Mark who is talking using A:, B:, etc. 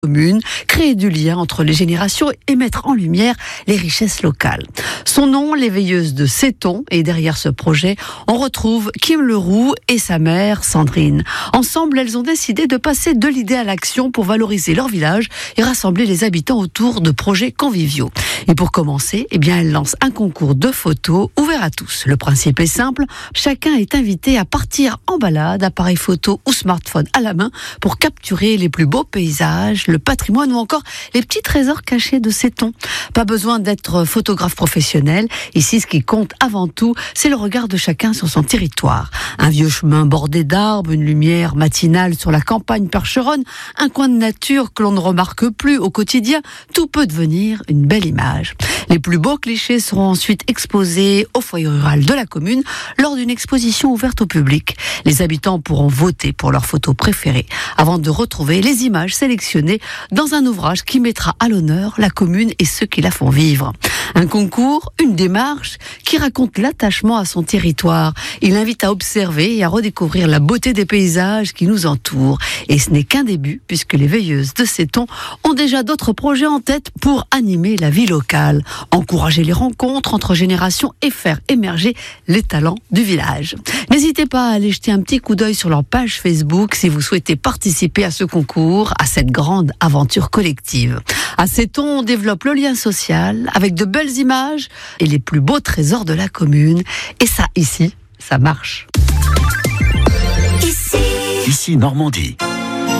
A: commune, créer du lien entre les générations et mettre en lumière les richesses locales. Son nom, les Veilleuses de Seton, et derrière ce projet, on retrouve Kim Leroux et sa mère Sandrine. Ensemble, elles ont décidé de passer de l'idée à l'action pour valoriser leur village et rassembler les habitants autour de projets conviviaux. Et pour commencer, elles lancent un concours de photos ouvert à tous. Le principe est simple, chacun est invité à partir en balade, appareil photo ou smartphone à la main, pour capturer les plus beaux paysages, le patrimoine ou encore les petits trésors cachés de Seton. Pas besoin d'être photographe professionnel. Ici, ce qui compte avant tout, c'est le regard de chacun sur son territoire. Un vieux chemin bordé d'arbres, une lumière matinale sur la campagne percheronne, un coin de nature que l'on ne remarque plus au quotidien, tout peut devenir une belle image. Les plus beaux clichés seront ensuite exposés au foyer rural de la commune lors d'une exposition ouverte au public. Les habitants pourront voter pour leurs photos préférées avant de retrouver les images sélectionnées dans un ouvrage qui mettra à l'honneur la commune et ceux qui la font vivre. Un concours, une démarche qui raconte l'attachement à son territoire. Il invite à observer et à redécouvrir la beauté des paysages qui nous entourent. Et ce n'est qu'un début, puisque les Veilleuses de Seton ont déjà d'autres projets en tête pour animer la vie locale, encourager les rencontres entre générations et faire émerger les talents du village. N'hésitez pas à aller jeter un petit coup d'œil sur leur page Facebook si vous souhaitez participer à ce concours, à cette grande aventure collective. À Seton, on développe le lien social avec de belles images et les plus beaux trésors de la commune. Et ça, ici, ça marche.
B: Ici Normandie.